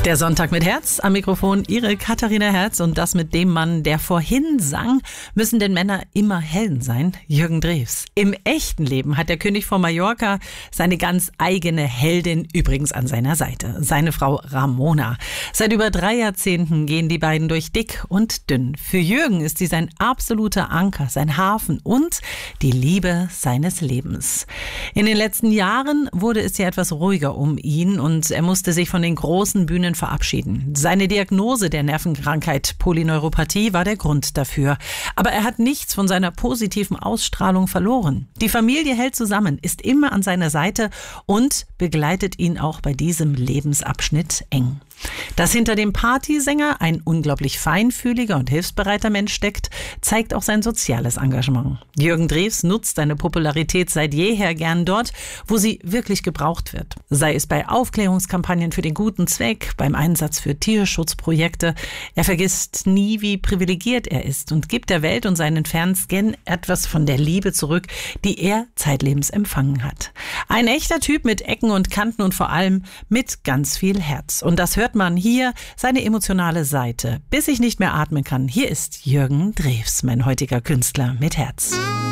Der Sonntag mit Herz, am Mikrofon Ihre Katharina Herz und das mit dem Mann, der vorhin sang, müssen denn Männer immer Helden sein? Jürgen Drews. Im echten Leben hat der König von Mallorca seine ganz eigene Heldin übrigens an seiner Seite, seine Frau Ramona. Seit über 3 Jahrzehnten gehen die beiden durch dick und dünn. Für Jürgen ist sie sein absoluter Anker, sein Hafen und die Liebe seines Lebens. In den letzten Jahren wurde es ja etwas ruhiger um ihn und er musste sich von den großen Bühnen verabschieden. Seine Diagnose der Nervenkrankheit Polyneuropathie war der Grund dafür. Aber er hat nichts von seiner positiven Ausstrahlung verloren. Die Familie hält zusammen, ist immer an seiner Seite und begleitet ihn auch bei diesem Lebensabschnitt eng. Dass hinter dem Partysänger ein unglaublich feinfühliger und hilfsbereiter Mensch steckt, zeigt auch sein soziales Engagement. Jürgen Drews nutzt seine Popularität seit jeher gern dort, wo sie wirklich gebraucht wird. Sei es bei Aufklärungskampagnen für den guten Zweck, beim Einsatz für Tierschutzprojekte. Er vergisst nie, wie privilegiert er ist und gibt der Welt und seinen Fans gern etwas von der Liebe zurück, die er zeitlebens empfangen hat. Ein echter Typ mit Ecken und Kanten und vor allem mit ganz viel Herz. Und das hört man hier, seine emotionale Seite. Bis ich nicht mehr atmen kann. Hier ist Jürgen Drews, mein heutiger Künstler mit Herz.